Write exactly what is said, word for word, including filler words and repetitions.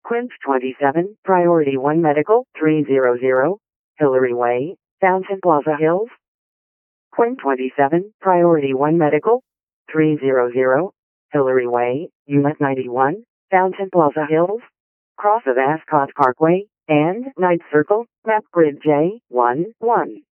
Quint twenty-seven, Priority one Medical, three hundred, Hillary Way, Fountain Plaza Hills. Quint twenty-seven, Priority one Medical, three hundred, Hillary Way, Unit ninety-one, Fountain Plaza Hills. Cross of Ascot Parkway, and Night Circle, map grid J one one.